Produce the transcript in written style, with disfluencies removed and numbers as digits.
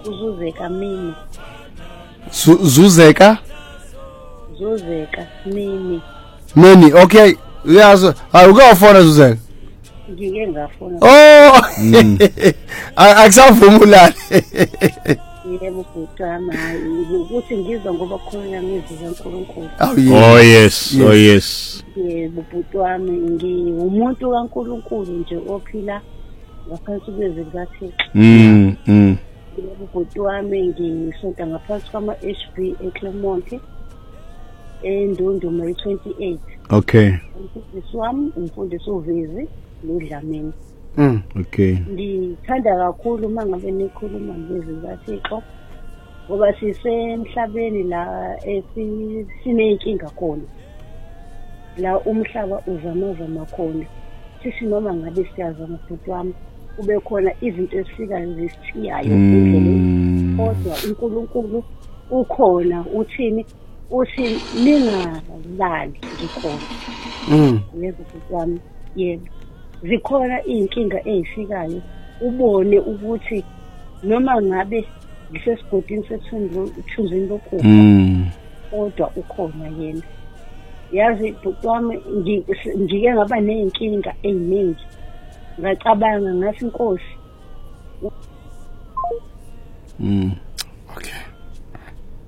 Uzuzeka Mini. Zuzeka Mini, okay. Uyazi, ukufona Zuzeka. Ngike ngafuna. Oh. Akusavumulani. Yebo butwana, ukuthi ngizwa ngoba khona ngizizwa uNkulunkulu. Oh yes. Yebo butwana, ngiwumuntu kaNkulunkulu nje ophila ngaphansi kwezwi likaThixo. Yebo butwana, ngisonta ngaphansi kwama-HB eClermont eNdundu May 28. Okay. Umfundisi uVezi noDlamini. Okay. Ngithanda kakhulu mangabe nikhuluma ngezwi likaThixo ngoba sisemhlabeni la sineyinkinga khona. La umhlaba uzamazama khona. Sithi noma ngabe siyazama futhi wami kube khona izinto ezifika zisithiyayo endleleni. Kodwa uNkulunkulu ukhona uthini? Uthi ningalali ngikhona. Yebo futhi wami, yebo. Zikhona inkinga ezifikayo ubone ukuthi noma ngabe ngisesigodini sethunzini lokufa kodwa ukhona yena. Yazi bhuti wami, ngike ngaba neyinkinga eziningi ngacabanga ngathi Nkosi. Okay.